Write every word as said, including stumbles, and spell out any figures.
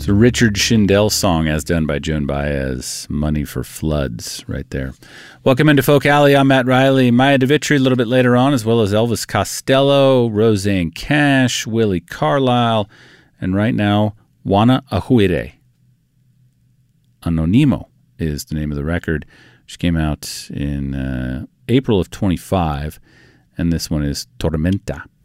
It's a Richard Shindell song as done by Joan Baez, Money for Floods, right there. Welcome into Folk Alley. I'm Matt Riley. Maya DeVitri a little bit later on, as well as Elvis Costello, Roseanne Cash, Willie Carlisle, and right now, Juana Aguirre. Anonimo is the name of the record, which came out in uh, April of twenty-five, and this one is Tormenta.